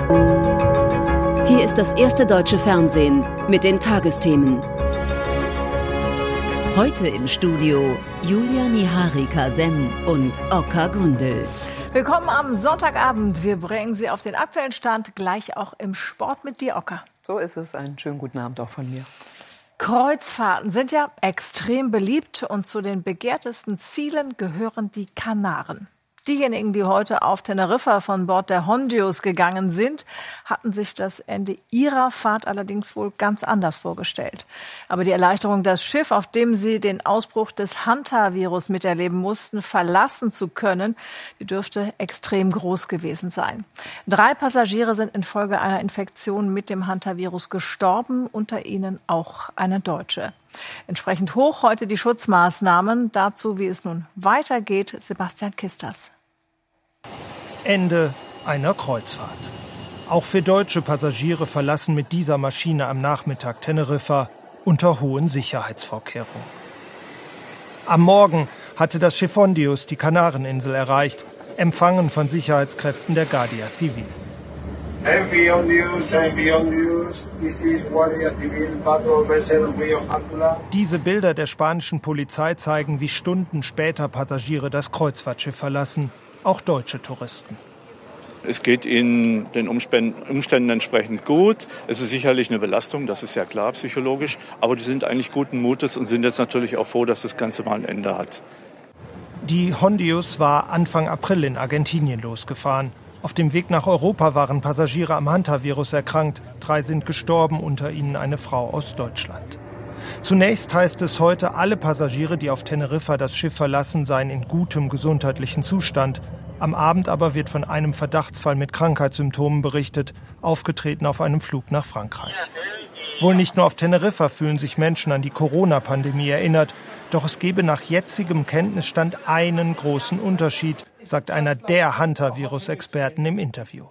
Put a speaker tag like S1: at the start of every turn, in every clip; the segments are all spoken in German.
S1: Hier ist das erste deutsche Fernsehen mit den Tagesthemen. Heute im Studio Julia Niharika-Sen und Oka Gundel.
S2: Willkommen am Sonntagabend. Wir bringen Sie auf den aktuellen Stand, gleich auch im Sport mit dir, Oka.
S3: So ist es. Einen schönen guten Abend auch von mir.
S2: Kreuzfahrten sind ja extrem beliebt und zu den begehrtesten Zielen gehören die Kanaren. Diejenigen, die heute auf Teneriffa von Bord der Hondius gegangen sind, hatten sich das Ende ihrer Fahrt allerdings wohl ganz anders vorgestellt. Aber die Erleichterung, das Schiff, auf dem sie den Ausbruch des Hantavirus miterleben mussten, verlassen zu können, die dürfte extrem groß gewesen sein. 3 Passagiere sind infolge einer Infektion mit dem Hantavirus gestorben, unter ihnen auch eine Deutsche. Entsprechend hoch heute die Schutzmaßnahmen. Dazu, wie es nun weitergeht, Sebastian Kisters.
S4: Ende einer Kreuzfahrt. Auch für deutsche Passagiere verlassen mit dieser Maschine am Nachmittag Teneriffa unter hohen Sicherheitsvorkehrungen. Am Morgen hatte das Schiff Hondius die Kanareninsel erreicht, empfangen von Sicherheitskräften der Guardia Civil.
S5: MV Hondius, this is Guardia Civil, patrol vessel Rio Hattula.
S4: Diese Bilder der spanischen Polizei zeigen, wie Stunden später Passagiere das Kreuzfahrtschiff verlassen, auch deutsche Touristen.
S6: Es geht ihnen den Umständen entsprechend gut. Es ist sicherlich eine Belastung, das ist ja klar psychologisch, aber die sind eigentlich guten Mutes und sind jetzt natürlich auch froh, dass das Ganze mal ein Ende hat.
S4: Die Hondius war Anfang April in Argentinien losgefahren. Auf dem Weg nach Europa waren Passagiere am Hantavirus erkrankt. 3 sind gestorben, unter ihnen eine Frau aus Deutschland. Zunächst heißt es heute, alle Passagiere, die auf Teneriffa das Schiff verlassen, seien in gutem gesundheitlichen Zustand. Am Abend aber wird von einem Verdachtsfall mit Krankheitssymptomen berichtet, aufgetreten auf einem Flug nach Frankreich. Wohl nicht nur auf Teneriffa fühlen sich Menschen an die Corona-Pandemie erinnert, doch es gebe nach jetzigem Kenntnisstand einen großen Unterschied, sagt einer der Hantavirus-Experten im Interview.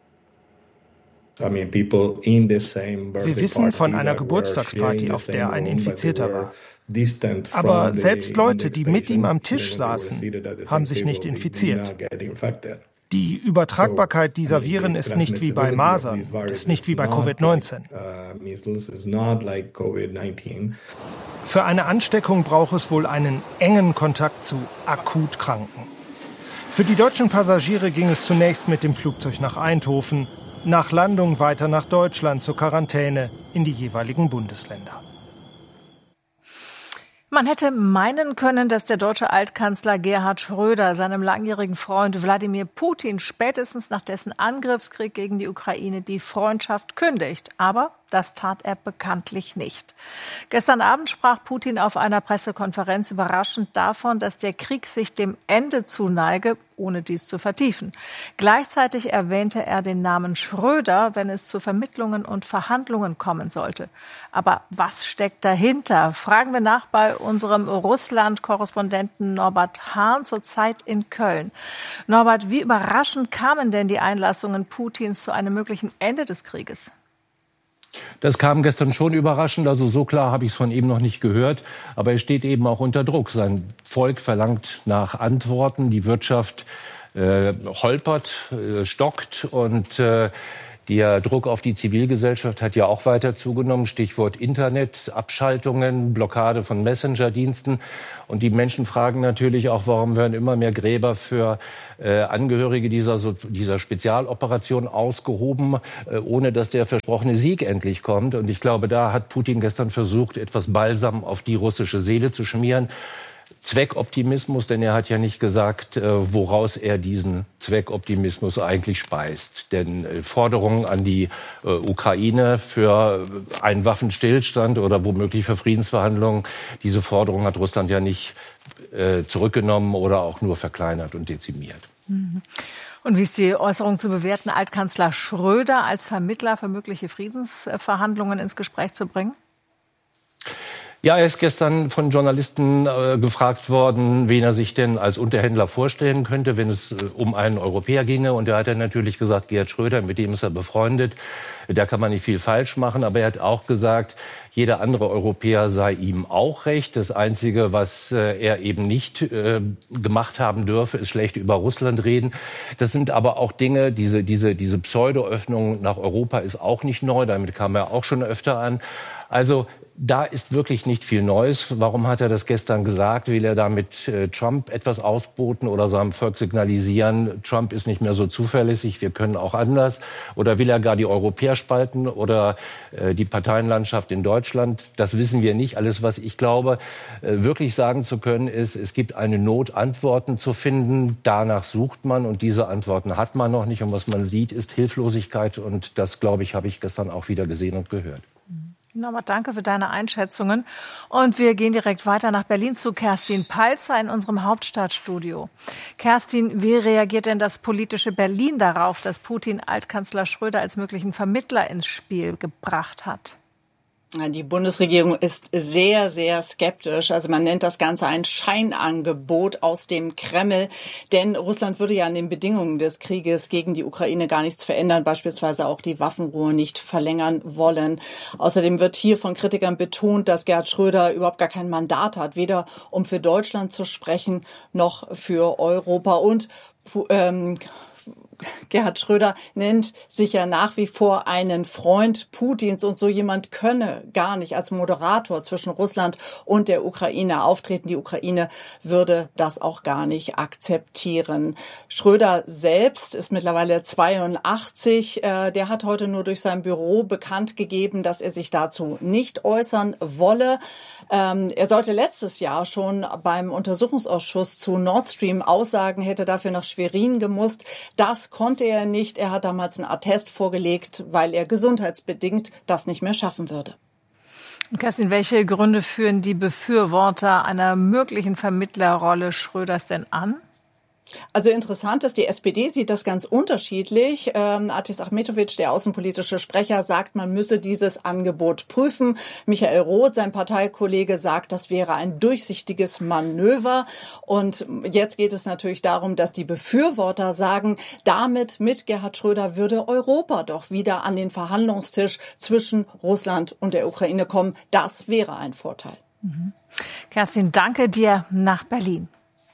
S4: Wir wissen von einer Geburtstagsparty, auf der ein Infizierter war. Aber selbst Leute, die mit ihm am Tisch saßen, haben sich nicht infiziert. Die Übertragbarkeit dieser Viren ist nicht wie bei Masern, ist nicht wie bei Covid-19. Für eine Ansteckung braucht es wohl einen engen Kontakt zu akut Kranken. Für die deutschen Passagiere ging es zunächst mit dem Flugzeug nach Eindhoven, nach Landung weiter nach Deutschland zur Quarantäne in die jeweiligen Bundesländer.
S2: Man hätte meinen können, dass der deutsche Altkanzler Gerhard Schröder seinem langjährigen Freund Wladimir Putin spätestens nach dessen Angriffskrieg gegen die Ukraine die Freundschaft kündigt. Aber das tat er bekanntlich nicht. Gestern Abend sprach Putin auf einer Pressekonferenz überraschend davon, dass der Krieg sich dem Ende zuneige, ohne dies zu vertiefen. Gleichzeitig erwähnte er den Namen Schröder, wenn es zu Vermittlungen und Verhandlungen kommen sollte. Aber was steckt dahinter? Fragen wir nach bei unserem Russland-Korrespondenten Norbert Hahn zurzeit in Köln. Norbert, wie überraschend kamen denn die Einlassungen Putins zu einem möglichen Ende des Krieges?
S7: Das kam gestern schon überraschend, also so klar habe ich es von ihm noch nicht gehört. Aber er steht eben auch unter Druck. Sein Volk verlangt nach Antworten, die Wirtschaft holpert, stockt und der Druck auf die Zivilgesellschaft hat ja auch weiter zugenommen. Stichwort Internet, Abschaltungen, Blockade von Messenger-Diensten. Und die Menschen fragen natürlich auch, warum werden immer mehr Gräber für Angehörige dieser Spezialoperation ausgehoben, ohne dass der versprochene Sieg endlich kommt. Und ich glaube, da hat Putin gestern versucht, etwas Balsam auf die russische Seele zu schmieren. Zweckoptimismus, denn er hat ja nicht gesagt, woraus er diesen Zweckoptimismus eigentlich speist. Denn Forderungen an die Ukraine für einen Waffenstillstand oder womöglich für Friedensverhandlungen, diese Forderung hat Russland ja nicht zurückgenommen oder auch nur verkleinert und dezimiert.
S2: Und wie ist die Äußerung zu bewerten, Altkanzler Schröder als Vermittler für mögliche Friedensverhandlungen ins Gespräch zu bringen?
S7: Ja, er ist gestern von Journalisten gefragt worden, wen er sich denn als Unterhändler vorstellen könnte, wenn es um einen Europäer ginge. Und da hat er natürlich gesagt, Gerhard Schröder, mit dem ist er befreundet. Da kann man nicht viel falsch machen. Aber er hat auch gesagt, jeder andere Europäer sei ihm auch recht. Das Einzige, was er eben nicht gemacht haben dürfe, ist schlecht über Russland reden. Das sind aber auch Dinge, diese Pseudo-Öffnung nach Europa ist auch nicht neu. Damit kam er auch schon öfter an. Also da ist wirklich nicht viel Neues. Warum hat er das gestern gesagt? Will er damit Trump etwas ausboten oder seinem Volk signalisieren, Trump ist nicht mehr so zuverlässig, wir können auch anders? Oder will er gar die Europäer spalten oder die Parteienlandschaft in Deutschland? Das wissen wir nicht. Alles, was ich glaube, wirklich sagen zu können, ist, es gibt eine Not, Antworten zu finden. Danach sucht man und diese Antworten hat man noch nicht. Und was man sieht, ist Hilflosigkeit. Und das, glaube ich, habe ich gestern auch wieder gesehen und gehört.
S2: Nochmal danke für deine Einschätzungen. Und wir gehen direkt weiter nach Berlin zu Kerstin Palzer in unserem Hauptstadtstudio. Kerstin, wie reagiert denn das politische Berlin darauf, dass Putin Altkanzler Schröder als möglichen Vermittler ins Spiel gebracht hat?
S8: Die Bundesregierung ist sehr, sehr skeptisch. Also man nennt das Ganze ein Scheinangebot aus dem Kreml. Denn Russland würde ja an den Bedingungen des Krieges gegen die Ukraine gar nichts verändern, beispielsweise auch die Waffenruhe nicht verlängern wollen. Außerdem wird hier von Kritikern betont, dass Gerhard Schröder überhaupt gar kein Mandat hat, weder um für Deutschland zu sprechen, noch für Europa. Und Gerhard Schröder nennt sich ja nach wie vor einen Freund Putins und so jemand könne gar nicht als Moderator zwischen Russland und der Ukraine auftreten. Die Ukraine würde das auch gar nicht akzeptieren. Schröder selbst ist mittlerweile 82. Der hat heute nur durch sein Büro bekannt gegeben, dass er sich dazu nicht äußern wolle. Er sollte letztes Jahr schon beim Untersuchungsausschuss zu Nord Stream aussagen, hätte dafür nach Schwerin gemusst. Das konnte er nicht. Er hat damals einen Attest vorgelegt, weil er gesundheitsbedingt das nicht mehr schaffen würde.
S2: Und Kerstin, welche Gründe führen die Befürworter einer möglichen Vermittlerrolle Schröders denn an?
S8: Also interessant ist, die SPD sieht das ganz unterschiedlich. Atis Achmetovic, der außenpolitische Sprecher, sagt, man müsse dieses Angebot prüfen. Michael Roth, sein Parteikollege, sagt, das wäre ein durchsichtiges Manöver. Und jetzt geht es natürlich darum, dass die Befürworter sagen, damit mit Gerhard Schröder würde Europa doch wieder an den Verhandlungstisch zwischen Russland und der Ukraine kommen. Das wäre ein Vorteil.
S2: Kerstin, danke dir nach Berlin.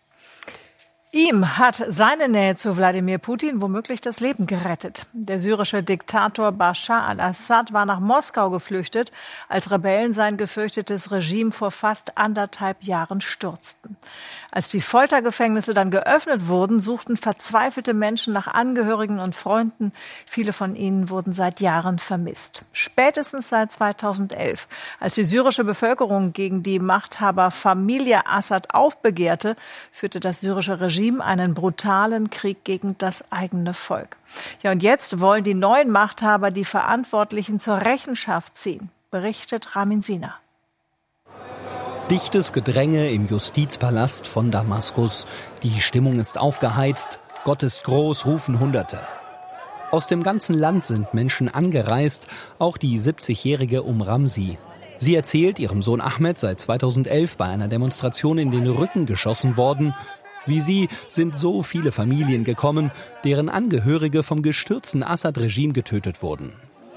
S2: Ihm hat seine Nähe zu Wladimir Putin womöglich das Leben gerettet. Der syrische Diktator Bashar al-Assad war nach Moskau geflüchtet, als Rebellen sein gefürchtetes Regime vor fast 1,5 Jahren stürzten. Als die Foltergefängnisse dann geöffnet wurden, suchten verzweifelte Menschen nach Angehörigen und Freunden. Viele von ihnen wurden seit Jahren vermisst. Spätestens seit 2011, als die syrische Bevölkerung gegen die Machthaberfamilie Assad aufbegehrte, führte das syrische Regime einen brutalen Krieg gegen das eigene Volk. Ja, und jetzt wollen die neuen Machthaber die Verantwortlichen zur Rechenschaft ziehen, berichtet Ramin Sina.
S9: Dichtes Gedränge im Justizpalast von Damaskus. Die Stimmung ist aufgeheizt. Gott ist groß, rufen Hunderte. Aus dem ganzen Land sind Menschen angereist, auch die 70-jährige Ramzi. Sie erzählt, ihrem Sohn Ahmed sei 2011 bei einer Demonstration in den Rücken geschossen worden. Wie sie sind so viele Familien gekommen, deren Angehörige vom gestürzten Assad-Regime getötet wurden.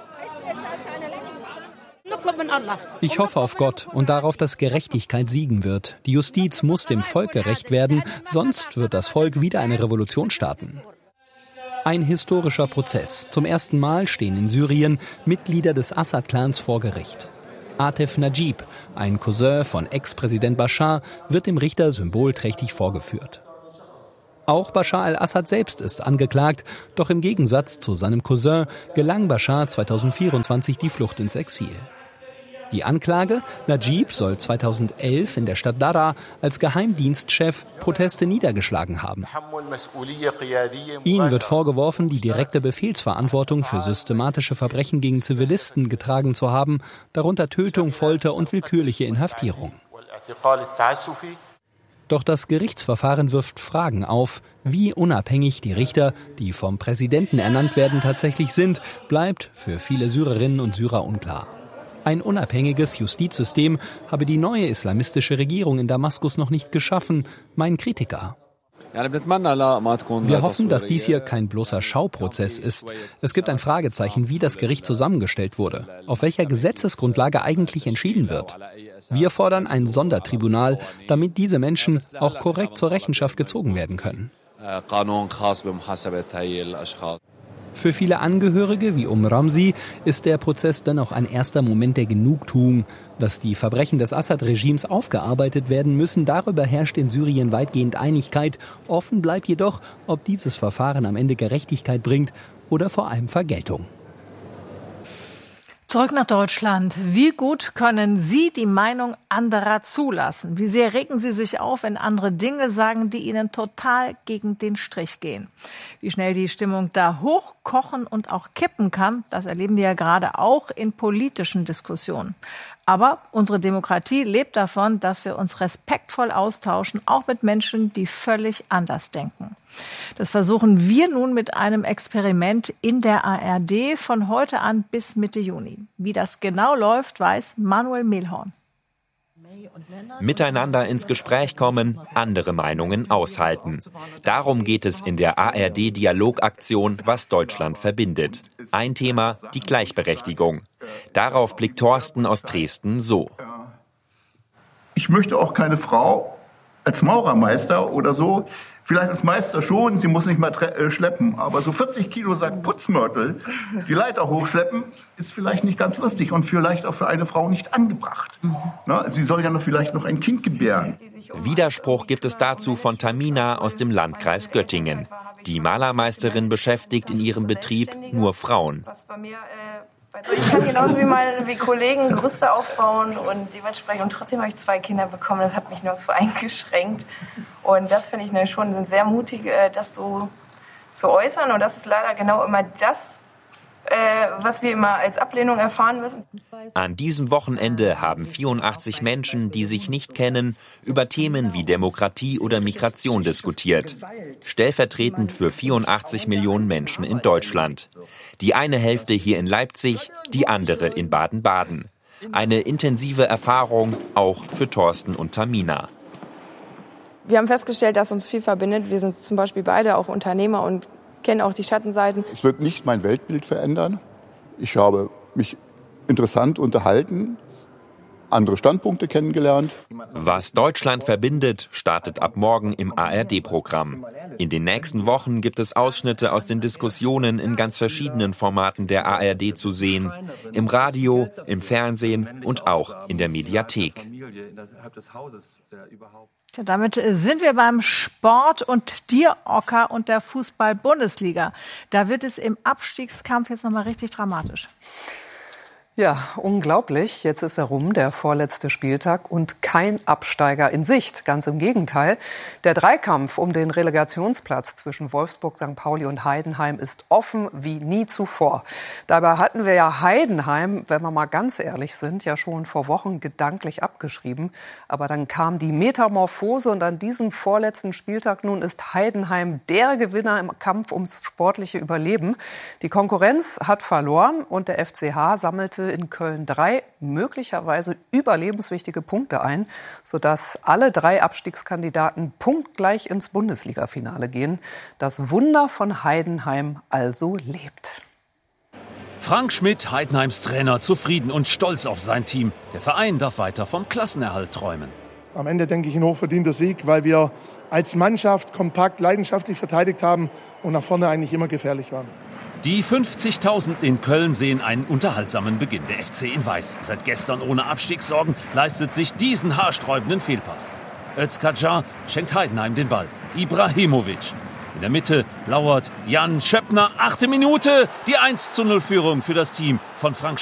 S9: Ich hoffe auf Gott und darauf, dass Gerechtigkeit siegen wird. Die Justiz muss dem Volk gerecht werden, sonst wird das Volk wieder eine Revolution starten. Ein historischer Prozess. Zum ersten Mal stehen in Syrien Mitglieder des Assad-Clans vor Gericht. Atef Najib, ein Cousin von Ex-Präsident Bashar, wird dem Richter symbolträchtig vorgeführt. Auch Bashar al-Assad selbst ist angeklagt, doch im Gegensatz zu seinem Cousin gelang Bashar 2024 die Flucht ins Exil. Die Anklage: Najib soll 2011 in der Stadt Daraa als Geheimdienstchef Proteste niedergeschlagen haben. Ihm wird vorgeworfen, die direkte Befehlsverantwortung für systematische Verbrechen gegen Zivilisten getragen zu haben, darunter Tötung, Folter und willkürliche Inhaftierung. Doch das Gerichtsverfahren wirft Fragen auf. Wie unabhängig die Richter, die vom Präsidenten ernannt werden, tatsächlich sind, bleibt für viele Syrerinnen und Syrer unklar. Ein unabhängiges Justizsystem habe die neue islamistische Regierung in Damaskus noch nicht geschaffen, meinen Kritiker. Wir hoffen, dass dies hier kein bloßer Schauprozess ist. Es gibt ein Fragezeichen, wie das Gericht zusammengestellt wurde, auf welcher Gesetzesgrundlage eigentlich entschieden wird. Wir fordern ein Sondertribunal, damit diese Menschen auch korrekt zur Rechenschaft gezogen werden können. Für viele Angehörige wie Ramzi ist der Prozess dennoch ein erster Moment der Genugtuung. Dass die Verbrechen des Assad-Regimes aufgearbeitet werden müssen, darüber herrscht in Syrien weitgehend Einigkeit. Offen bleibt jedoch, ob dieses Verfahren am Ende Gerechtigkeit bringt oder vor allem Vergeltung.
S2: Zurück nach Deutschland. Wie gut können Sie die Meinung anderer zulassen? Wie sehr regen Sie sich auf, wenn andere Dinge sagen, die Ihnen total gegen den Strich gehen? Wie schnell die Stimmung da hochkochen und auch kippen kann, das erleben wir ja gerade auch in politischen Diskussionen. Aber unsere Demokratie lebt davon, dass wir uns respektvoll austauschen, auch mit Menschen, die völlig anders denken. Das versuchen wir nun mit einem Experiment in der ARD von heute an bis Mitte Juni. Wie das genau läuft, weiß Manuel Mehlhorn.
S10: Miteinander ins Gespräch kommen, andere Meinungen aushalten. Darum geht es in der ARD-Dialogaktion Was Deutschland verbindet. Ein Thema, die Gleichberechtigung. Darauf blickt Thorsten aus Dresden so.
S11: Ich möchte auch keine Frau als Maurermeister oder so. Vielleicht als Meister schon, sie muss nicht mal schleppen. Aber so 40 Kilo Sack Putzmörtel, die Leiter hochschleppen, ist vielleicht nicht ganz lustig und vielleicht auch für eine Frau nicht angebracht. Na, sie soll ja vielleicht noch ein Kind gebären.
S10: Widerspruch gibt es dazu von Tamina aus dem Landkreis Göttingen. Die Malermeisterin beschäftigt in ihrem Betrieb nur Frauen.
S12: Ich kann genauso wie Kollegen Gerüste aufbauen und dementsprechend, und trotzdem habe ich 2 Kinder bekommen. Das hat mich nirgendwo eingeschränkt. Und das finde ich schon sehr mutig, das so zu äußern. Und das ist leider genau immer das, was wir immer als Ablehnung erfahren müssen.
S10: An diesem Wochenende haben 84 Menschen, die sich nicht kennen, über Themen wie Demokratie oder Migration diskutiert. Stellvertretend für 84 Millionen Menschen in Deutschland. Die eine Hälfte hier in Leipzig, die andere in Baden-Baden. Eine intensive Erfahrung auch für Thorsten und Tamina.
S12: Wir haben festgestellt, dass uns viel verbindet. Wir sind zum Beispiel beide auch Unternehmer und kennen auch die Schattenseiten.
S13: Es wird nicht mein Weltbild verändern. Ich habe mich interessant unterhalten, andere Standpunkte kennengelernt.
S10: Was Deutschland verbindet, startet ab morgen im ARD-Programm. In den nächsten Wochen gibt es Ausschnitte aus den Diskussionen in ganz verschiedenen Formaten der ARD zu sehen. Im Radio, im Fernsehen und auch in der Mediathek.
S2: Ja, damit sind wir beim Sport und dir, Ocker, und der Fußball-Bundesliga. Da wird es im Abstiegskampf jetzt nochmal richtig dramatisch.
S3: Ja, unglaublich. Jetzt ist er rum, der vorletzte Spieltag, und kein Absteiger in Sicht. Ganz im Gegenteil. Der Dreikampf um den Relegationsplatz zwischen Wolfsburg, St. Pauli und Heidenheim ist offen wie nie zuvor. Dabei hatten wir ja Heidenheim, wenn wir mal ganz ehrlich sind, ja schon vor Wochen gedanklich abgeschrieben. Aber dann kam die Metamorphose und an diesem vorletzten Spieltag nun ist Heidenheim der Gewinner im Kampf ums sportliche Überleben. Die Konkurrenz hat verloren und der FCH sammelte in Köln 3 möglicherweise überlebenswichtige Punkte ein, sodass alle 3 Abstiegskandidaten punktgleich ins Bundesliga-Finale gehen. Das Wunder von Heidenheim also lebt.
S14: Frank Schmidt, Heidenheims Trainer, zufrieden und stolz auf sein Team. Der Verein darf weiter vom Klassenerhalt träumen.
S15: Am Ende denke ich ein hochverdienter Sieg, weil wir als Mannschaft kompakt, leidenschaftlich verteidigt haben und nach vorne eigentlich immer gefährlich waren.
S14: Die 50.000 in Köln sehen einen unterhaltsamen Beginn. Der FC in Weiß, seit gestern ohne Abstiegssorgen, leistet sich diesen haarsträubenden Fehlpass. Özcan schenkt Heidenheim den Ball. Ibrahimovic. In der Mitte lauert Jan Schöppner. 8. Minute, die 1:0-Führung für das Team von Frank